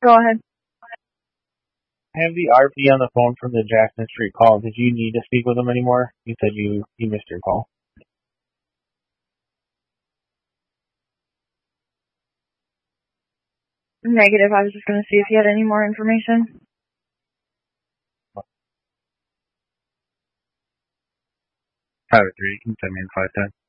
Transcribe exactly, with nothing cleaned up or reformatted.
Go ahead. I have the R P on the phone from the Jackson Street call. Did you need to speak with him anymore? You said you, you missed your call. Negative. I was just going to see if you had any more information. five oh three, you can send me in five ten.